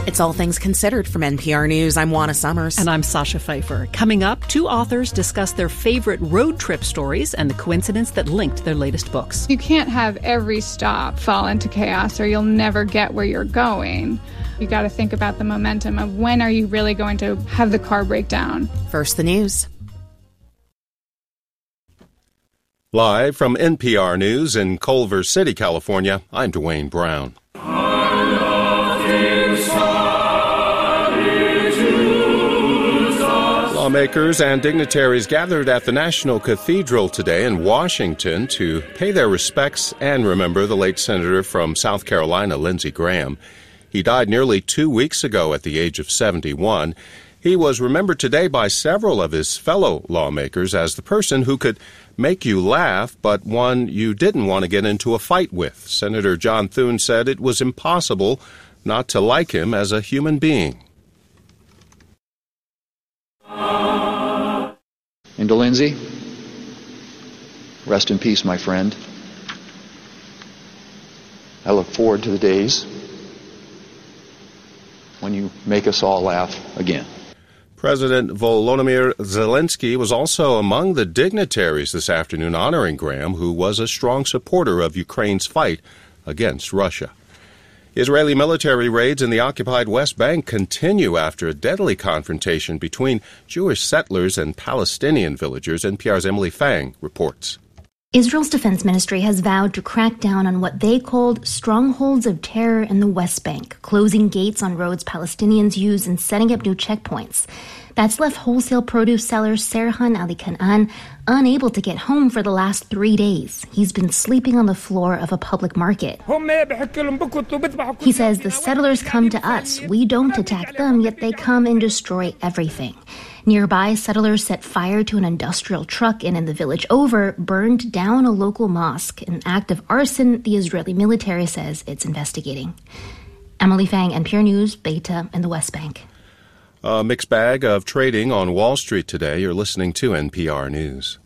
It's All Things Considered from NPR News. I'm Juana Summers. And I'm Sasha Pfeiffer. Coming up, two authors discuss their favorite road trip stories and the coincidence that linked their latest books. You can't have every stop fall into chaos or you'll never get where you're going. You got to think about the momentum of when are you really going to have the car break down. First, the news. Live from NPR News in Culver City, California, I'm Dwayne Brown. Lawmakers and dignitaries gathered at the National Cathedral today in Washington to pay their respects and remember the late senator from South Carolina, Lindsey Graham. He died nearly 2 weeks ago at the age of 71. He was remembered today by several of his fellow lawmakers as the person who could make you laugh, but one you didn't want to get into a fight with. Senator John Thune said it was impossible not to like him as a human being. And to Lindsey, rest in peace, my friend. I look forward to the days when you make us all laugh again. President Volodymyr Zelensky was also among the dignitaries this afternoon honoring Graham, who was a strong supporter of Ukraine's fight against Russia. Israeli military raids in the occupied West Bank continue after a deadly confrontation between Jewish settlers and Palestinian villagers. NPR's Emily Fang reports. Israel's defense ministry has vowed to crack down on what they called strongholds of terror in the West Bank, closing gates on roads Palestinians use and setting up new checkpoints. That's left wholesale produce seller Serhan Ali Kanaan unable to get home for the last 3 days. He's been sleeping on the floor of a public market. He says the settlers come to us. We don't attack them, yet they come and destroy everything. Nearby, settlers set fire to an industrial truck and in the village over, burned down a local mosque, an act of arson the Israeli military says it's investigating. Emily Fang, NPR News, Beta, and the West Bank. A mixed bag of trading on Wall Street today. You're listening to NPR News.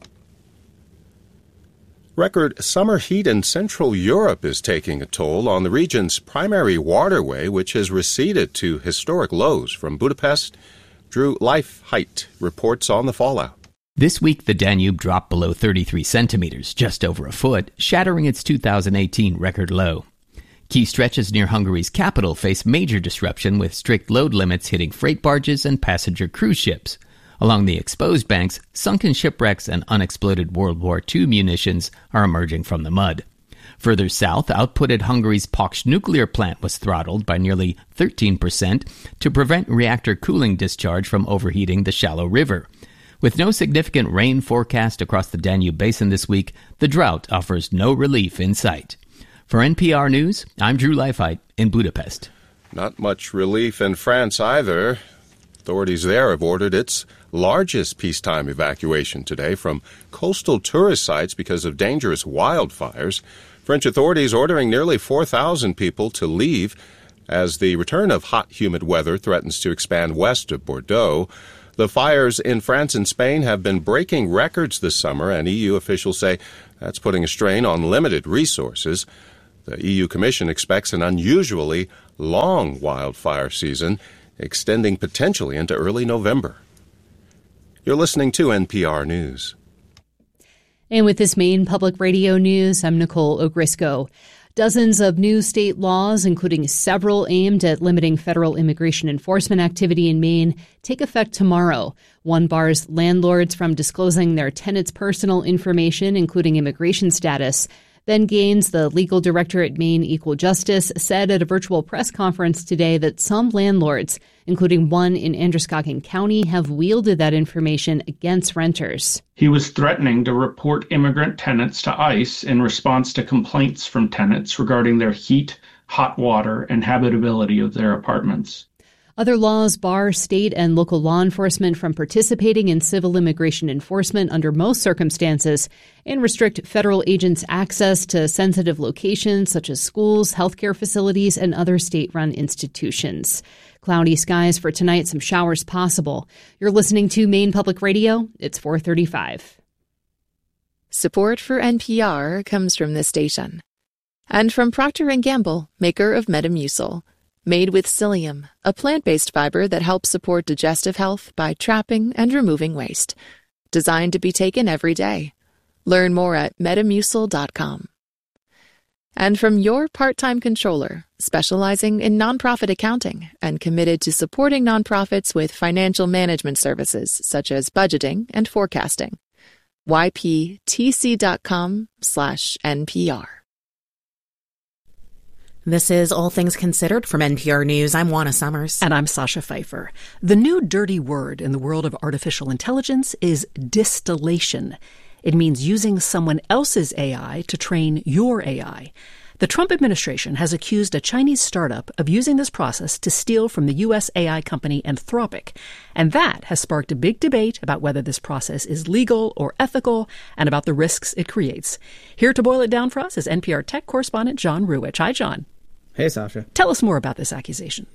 Record summer heat in Central Europe is taking a toll on the region's primary waterway, which has receded to historic lows. From Budapest, Drew Leifheit reports on the fallout. This week, the Danube dropped below 33 centimeters, just over a foot, shattering its 2018 record low. Key stretches near Hungary's capital face major disruption with strict load limits hitting freight barges and passenger cruise ships. Along the exposed banks, sunken shipwrecks and unexploded World War II munitions are emerging from the mud. Further south, output at Hungary's Paks nuclear plant was throttled by nearly 13% to prevent reactor cooling discharge from overheating the shallow river. With no significant rain forecast across the Danube basin this week, the drought offers no relief in sight. For NPR News, I'm Drew Leifheit in Budapest. Not much relief in France either. Authorities there have ordered its largest peacetime evacuation today from coastal tourist sites because of dangerous wildfires. French authorities ordering nearly 4,000 people to leave as the return of hot, humid weather threatens to expand west of Bordeaux. The fires in France and Spain have been breaking records this summer, and EU officials say that's putting a strain on limited resources. The EU Commission expects an unusually long wildfire season, extending potentially into early November. You're listening to NPR News. And with this Maine Public Radio News, I'm Nicole Ogrisco. Dozens of new state laws, including several aimed at limiting federal immigration enforcement activity in Maine, take effect tomorrow. One bars landlords from disclosing their tenants' personal information, including immigration status. Ben Gaines, the legal director at Maine Equal Justice, said at a virtual press conference today that some landlords, including one in Androscoggin County, have wielded that information against renters. He was threatening to report immigrant tenants to ICE in response to complaints from tenants regarding their heat, hot water, and habitability of their apartments. Other laws bar state and local law enforcement from participating in civil immigration enforcement under most circumstances and restrict federal agents' access to sensitive locations such as schools, healthcare facilities, and other state-run institutions. Cloudy skies for tonight, some showers possible. You're listening to Maine Public Radio. It's 4:35. Support for NPR comes from this station. And from Procter & Gamble, maker of Metamucil. Made with psyllium, a plant-based fiber that helps support digestive health by trapping and removing waste. Designed to be taken every day. Learn more at metamucil.com. And from your part-time controller, specializing in nonprofit accounting and committed to supporting nonprofits with financial management services such as budgeting and forecasting. yptc.com/NPR. This is All Things Considered from NPR News. I'm Juana Summers. And I'm Sasha Pfeiffer. The new dirty word in the world of artificial intelligence is distillation. It means using someone else's AI to train your AI. The Trump administration has accused a Chinese startup of using this process to steal from the U.S. AI company Anthropic. And that has sparked a big debate about whether this process is legal or ethical and about the risks it creates. Here to boil it down for us is NPR tech correspondent John Ruwitch. Hi, John. Hey, Sasha. Tell us more about this accusation.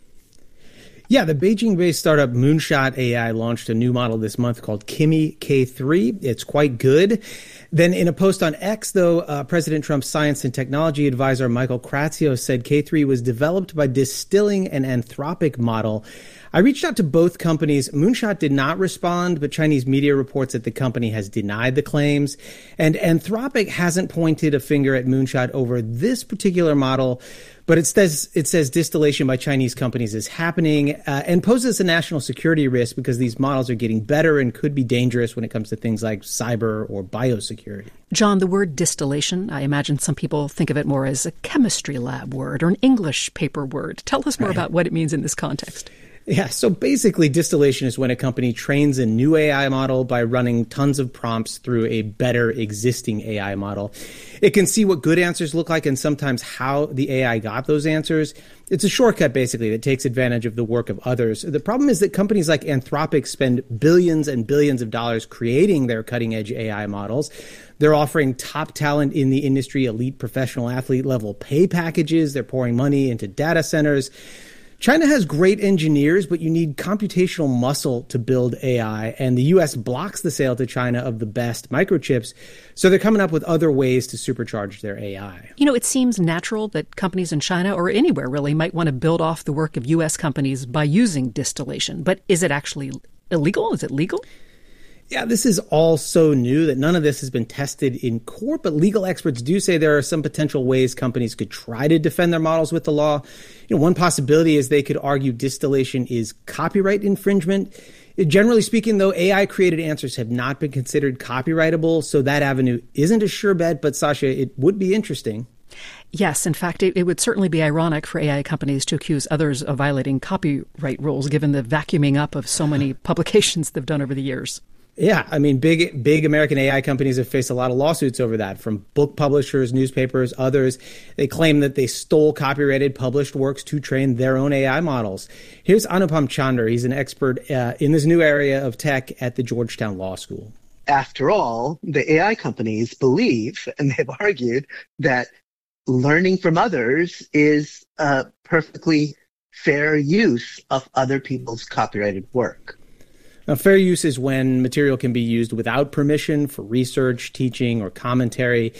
Yeah, the Beijing-based startup Moonshot AI launched a new model this month called Kimi K3. It's quite good. Then in a post on X, though, President Trump's science and technology advisor Michael Kratsios said K3 was developed by distilling an Anthropic model. I reached out to both companies. Moonshot did not respond, but Chinese media reports that the company has denied the claims. And Anthropic hasn't pointed a finger at Moonshot over this particular model, but it says distillation by Chinese companies is happening and poses a national security risk because these models are getting better and could be dangerous when it comes to things like cyber or biosecurity. John, the word distillation, I imagine some people think of it more as a chemistry lab word or an English paper word. Tell us more about what it means in this context. Yeah, so basically distillation is when a company trains a new AI model by running tons of prompts through a better existing AI model. It can see what good answers look like and sometimes how the AI got those answers. It's a shortcut, basically, that takes advantage of the work of others. The problem is that companies like Anthropic spend billions and billions of dollars creating their cutting-edge AI models. They're offering top talent in the industry, elite professional athlete level pay packages. They're pouring money into data centers. China has great engineers, but you need computational muscle to build AI, and the U.S. blocks the sale to China of the best microchips, so they're coming up with other ways to supercharge their AI. You know, it seems natural that companies in China, or anywhere really, might want to build off the work of U.S. companies by using distillation. But is it actually illegal? Is it legal? Yeah, this is all so new that none of this has been tested in court, but legal experts do say there are some potential ways companies could try to defend their models with the law. You know, one possibility is they could argue distillation is copyright infringement. Generally speaking, though, AI-created answers have not been considered copyrightable, so that avenue isn't a sure bet, but Sasha, it would be interesting. Yes, in fact, it would certainly be ironic for AI companies to accuse others of violating copyright rules, given the vacuuming up of so many publications they've done over the years. Yeah, I mean, big American AI companies have faced a lot of lawsuits over that, from book publishers, newspapers, others. They claim that they stole copyrighted published works to train their own AI models. Here's Anupam Chandra. He's an expert in this new area of tech at the Georgetown Law School. After all, the AI companies believe, and they've argued, that learning from others is a perfectly fair use of other people's copyrighted work. Now, fair use is when material can be used without permission for research, teaching, or commentary.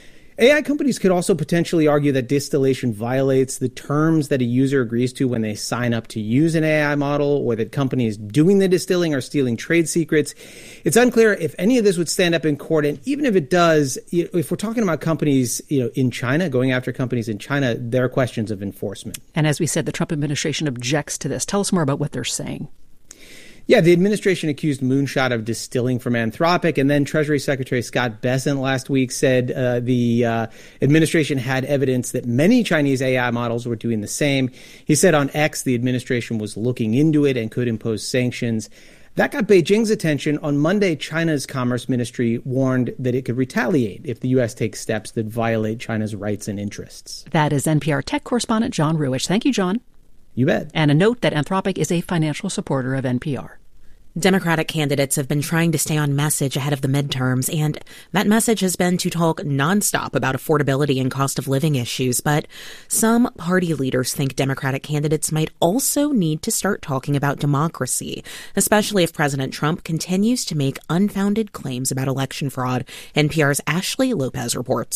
AI companies could also potentially argue that distillation violates the terms that a user agrees to when they sign up to use an AI model, or that companies doing the distilling are stealing trade secrets. It's unclear if any of this would stand up in court, and even if it does, if we're talking about companies, in China, going after companies in China, there are questions of enforcement. And as we said, the Trump administration objects to this. Tell us more about what they're saying. Yeah, the administration accused Moonshot of distilling from Anthropic, and then Treasury Secretary Scott Bessent last week said the administration had evidence that many Chinese AI models were doing the same. He said on X the administration was looking into it and could impose sanctions. That got Beijing's attention. On Monday, China's Commerce Ministry warned that it could retaliate if the U.S. takes steps that violate China's rights and interests. That is NPR tech correspondent John Ruwitch. Thank you, John. You bet. And a note that Anthropic is a financial supporter of NPR. Democratic candidates have been trying to stay on message ahead of the midterms, and that message has been to talk nonstop about affordability and cost of living issues. But some party leaders think Democratic candidates might also need to start talking about democracy, especially if President Trump continues to make unfounded claims about election fraud. NPR's Ashley Lopez reports.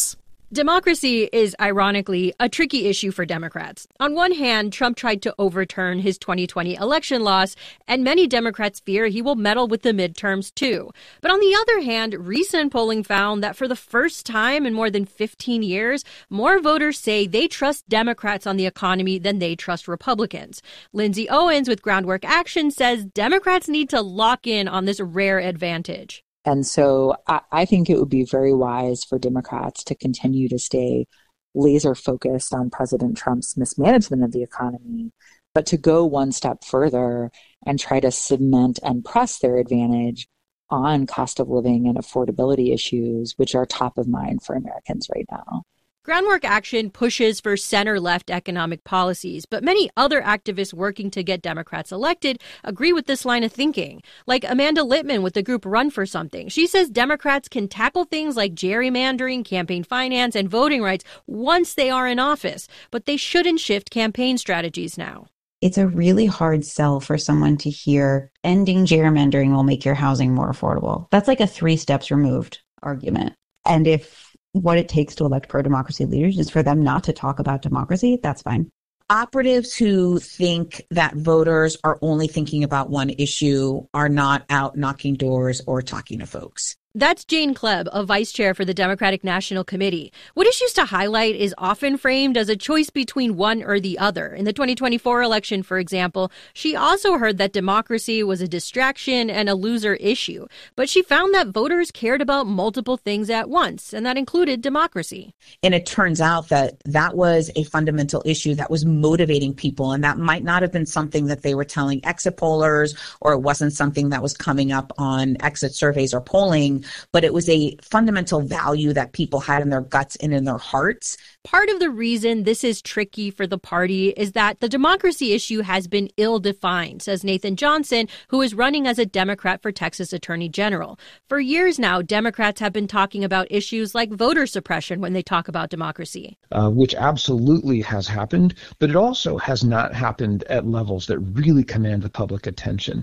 Democracy is, ironically, a tricky issue for Democrats. On one hand, Trump tried to overturn his 2020 election loss, and many Democrats fear he will meddle with the midterms, too. But on the other hand, recent polling found that for the first time in more than 15 years, more voters say they trust Democrats on the economy than they trust Republicans. Lindsay Owens with Groundwork Action says Democrats need to lock in on this rare advantage. And so I think it would be very wise for Democrats to continue to stay laser focused on President Trump's mismanagement of the economy, but to go one step further and try to cement and press their advantage on cost of living and affordability issues, which are top of mind for Americans right now. Groundwork Action pushes for center-left economic policies, but many other activists working to get Democrats elected agree with this line of thinking. Like Amanda Littman with the group Run for Something. She says Democrats can tackle things like gerrymandering, campaign finance, and voting rights once they are in office, but they shouldn't shift campaign strategies now. It's a really hard sell for someone to hear ending gerrymandering will make your housing more affordable. That's like a 3 steps removed argument. And if what it takes to elect pro-democracy leaders is for them not to talk about democracy, that's fine. Operatives who think that voters are only thinking about one issue are not out knocking doors or talking to folks. That's Jane Kleb, a vice chair for the Democratic National Committee. What issues to highlight is often framed as a choice between one or the other. In the 2024 election, for example, she also heard that democracy was a distraction and a loser issue. But she found that voters cared about multiple things at once, and that included democracy. And it turns out that that was a fundamental issue that was motivating people, and that might not have been something that they were telling exit pollers, or it wasn't something that was coming up on exit surveys or polling, but it was a fundamental value that people had in their guts and in their hearts. Part of the reason this is tricky for the party is that the democracy issue has been ill-defined, says Nathan Johnson, who is running as a Democrat for Texas Attorney General. For years now, Democrats have been talking about issues like voter suppression when they talk about democracy. Which absolutely has happened, but it also has not happened at levels that really command the public attention.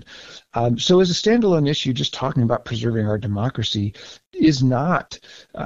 So as a standalone issue, just talking about preserving our democracy is not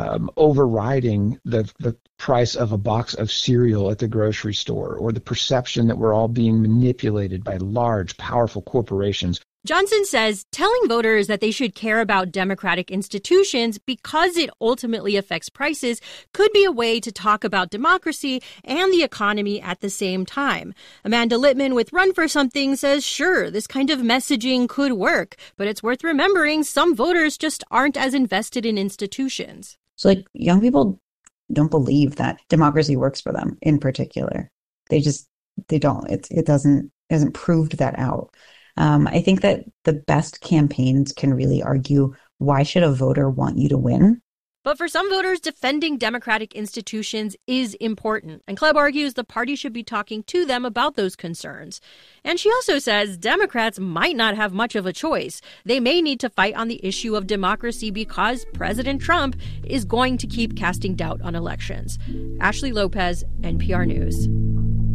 overriding the price of a box of cereal at the grocery store, or the perception that we're all being manipulated by large, powerful corporations. Johnson says telling voters that they should care about democratic institutions because it ultimately affects prices could be a way to talk about democracy and the economy at the same time. Amanda Littman with Run for Something says, sure, this kind of messaging could work, but it's worth remembering some voters just aren't as invested in institutions. So like young people don't believe that democracy works for them in particular. They don't. It hasn't proved that out. I think that the best campaigns can really argue, why should a voter want you to win? But for some voters, defending democratic institutions is important. And Kleb argues the party should be talking to them about those concerns. And she also says Democrats might not have much of a choice. They may need to fight on the issue of democracy because President Trump is going to keep casting doubt on elections. Ashley Lopez, NPR News.